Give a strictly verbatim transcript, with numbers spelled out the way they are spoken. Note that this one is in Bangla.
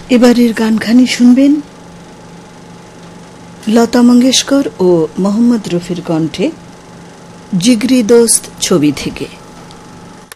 এবারের গানখানি শুনবেন লতা মঙ্গেশকর ও মোহাম্মদ রফির কণ্ঠে জিগরি দোস্ত ছবি থেকে।